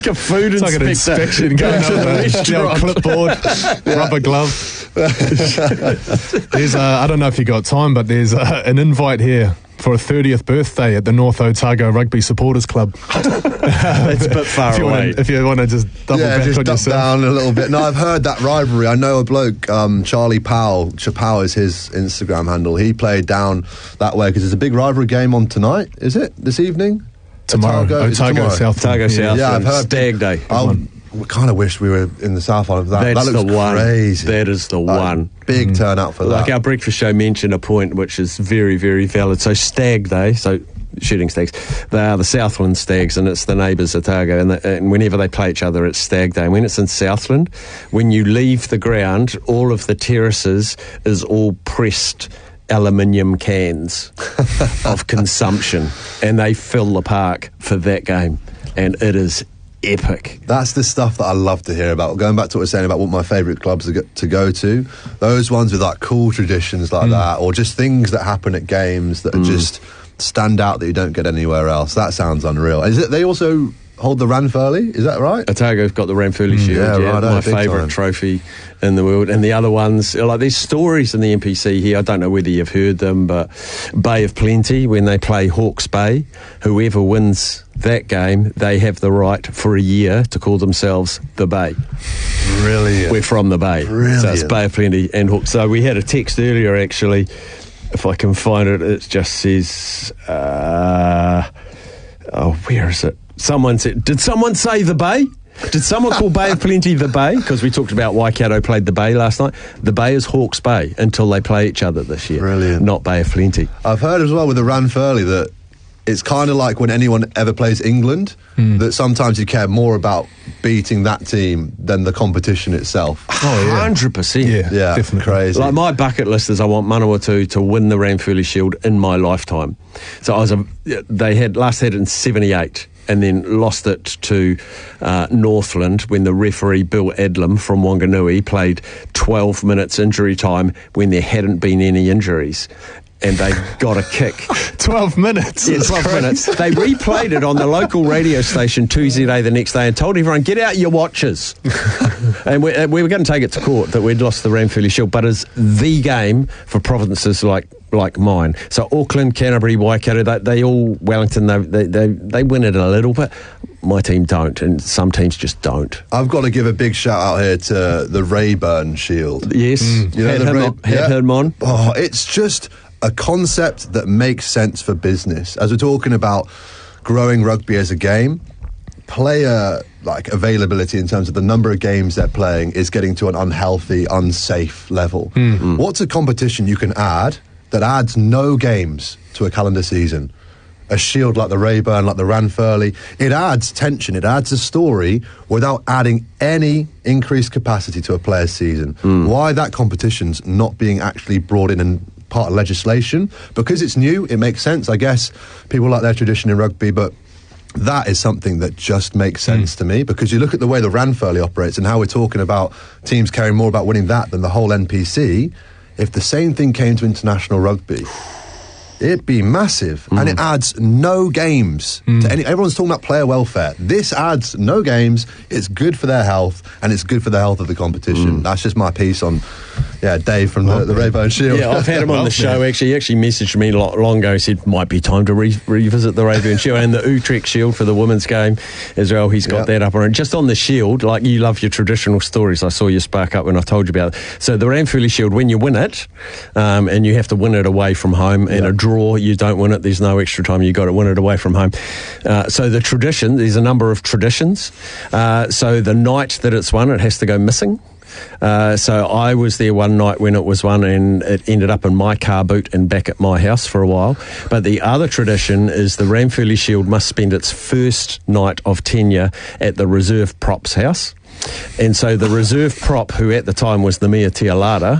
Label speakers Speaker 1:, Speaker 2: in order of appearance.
Speaker 1: A food
Speaker 2: It's like an inspection going on the old clipboard, rubber glove. There's I don't know if you got time, but there's an invite here for a 30th birthday at the North Otago Rugby Supporters Club.
Speaker 1: It's a bit far away.
Speaker 2: If you want to just double back
Speaker 3: just
Speaker 2: on
Speaker 3: duck
Speaker 2: yourself.
Speaker 3: down a little bit. No, I've heard that rivalry. I know a bloke, Charlie Powell. Chappelle is his Instagram handle. He played down that way because there's a big rivalry game on tonight. Is it this evening?
Speaker 2: Tomorrow, Otago South.
Speaker 1: Otago South.
Speaker 3: Yeah, I've heard
Speaker 1: Stag Day.
Speaker 3: We kind of wish we were in the South Island. That
Speaker 1: That's
Speaker 3: looks
Speaker 1: the one.
Speaker 3: crazy.
Speaker 1: That is the one.
Speaker 3: Big turnout for
Speaker 1: Like
Speaker 3: that.
Speaker 1: our breakfast show mentioned a point which is very, very valid. So Stag Day, so shooting stags, they are the Southland Stags, and it's the neighbours Otago, and whenever they play each other, it's Stag Day. And when it's in Southland, when you leave the ground, all of the terraces is all pressed aluminium cans of consumption, and they fill the park for that game, and it is epic.
Speaker 3: That's the stuff that I love to hear about. Going back to what I was saying about what my favourite clubs are to go to, those ones with like cool traditions like that, or just things that happen at games that are just stand out that you don't get anywhere else. That sounds unreal. Is it? They also hold the Ranfurly, is that right?
Speaker 1: Otago's got the Ranfurly Shield, my favourite trophy in the world. And the other ones, like there's stories in the NPC here, I don't know whether you've heard them, but Bay of Plenty, when they play Hawke's Bay, whoever wins that game, they have the right for a year to call themselves the Bay.
Speaker 3: Brilliant.
Speaker 1: We're from the Bay.
Speaker 3: Brilliant.
Speaker 1: So it's Bay of Plenty and Hawke's. So we had a text earlier, actually, if I can find it, it just says, where is it? Someone said, did someone say the Bay? Did someone call Bay of Plenty the Bay? Because we talked about Waikato played the Bay last night. The Bay is Hawke's Bay until they play each other this year.
Speaker 3: Brilliant.
Speaker 1: Not Bay of Plenty.
Speaker 3: I've heard as well with the Ranfurly that it's kind of like when anyone ever plays England, that sometimes you care more about beating that team than the competition itself.
Speaker 1: 100%.
Speaker 3: Yeah,
Speaker 2: definitely.
Speaker 3: Crazy.
Speaker 1: Like my bucket list is I want Manawatu to win the Ranfurly Shield in my lifetime. So they had last had it in 78. And then lost it to Northland when the referee Bill Adlam from Wanganui played 12 minutes injury time when there hadn't been any injuries. And they got a kick.
Speaker 2: 12 minutes.
Speaker 1: Yeah, 12 minutes. They replayed it on the local radio station 2ZA the next day and told everyone, get out your watches. And we were going to take it to court that we'd lost the Ranfurly Shield, but it's the game for provinces like mine. So Auckland, Canterbury, Waikato, they all, Wellington, they win it a little bit. My team don't, and some teams just don't.
Speaker 3: I've got to give a big shout out here to the Rayburn Shield.
Speaker 1: Yes.
Speaker 3: You know,
Speaker 1: Had him on.
Speaker 3: Oh, it's just a concept that makes sense for business. As we're talking about growing rugby as a game, player availability in terms of the number of games they're playing is getting to an unhealthy, unsafe level. What's a competition you can add that adds no games to a calendar season? A shield like the Rayburn, like the Ranfurly, it adds tension, it adds a story without adding any increased capacity to a player's season. Why that competition's not being actually brought in and part of legislation? Because it's new, it makes sense. I guess people like their tradition in rugby, but that is something that just makes sense to me, because you look at the way the Ranfurly operates and how we're talking about teams caring more about winning that than the whole NPC. If the same thing came to international rugby, it'd be massive. And it adds no games to any. Everyone's talking about player welfare. This adds no games. It's good for their health, and it's good for the health of the competition. That's just my piece on Dave from the Rayburn Shield.
Speaker 1: Yeah, I've had him on the show. Actually, he actually messaged me long ago. He said, might be time to revisit the Rayburn Shield and the Utrecht Shield for the women's game as well. He's got that up on it. Just on the Shield, like, you love your traditional stories. I saw you spark up when I told you about it. So the Ranfurly Shield, when you win it, and you have to win it away from home, and a draw, you don't win it, there's no extra time, you got to win it away from home. So the tradition, there's a number of traditions. So the night that it's won, it has to go missing. So I was there one night when it was won, and it ended up in my car boot and back at my house for a while. But the other tradition is the Ranfurly Shield must spend its first night of tenure at the reserve prop's house. And so the reserve prop, who at the time was the Mea Tialada,